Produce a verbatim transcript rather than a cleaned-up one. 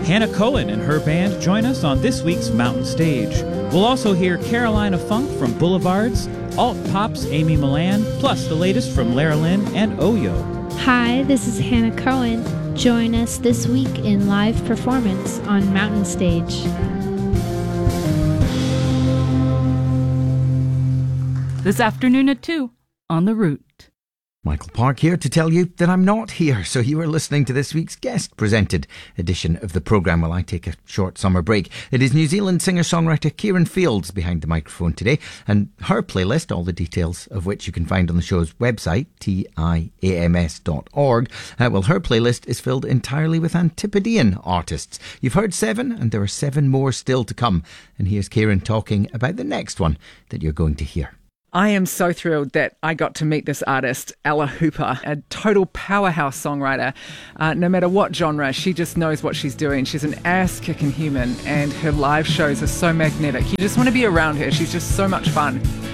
Hannah Cohen and her band join us on this week's Mountain Stage. We'll also hear Carolina Funk from Boulevards, Alt Pop's Amy Milan, plus the latest from Lara Lynn and Oyo. Hi, this is Hannah Cohen. Join us this week in live performance on Mountain Stage. This afternoon at two on The Route. Michael Park here to tell you that I'm not here, so you are listening to this week's guest-presented edition of the programme while I take a short summer break. It is New Zealand singer-songwriter Kieran Fields behind the microphone today, and her playlist, all the details of which you can find on the show's website, tiams dot org, uh, well, her playlist is filled entirely with Antipodean artists. You've heard seven, and there are seven more still to come, and here's Kieran talking about the next one that you're going to hear. I am so thrilled that I got to meet this artist, Ella Hooper, a total powerhouse songwriter. Uh, no matter what genre, she just knows what she's doing. She's an ass-kicking human, and her live shows are so magnetic. You just want to be around her. She's just so much fun.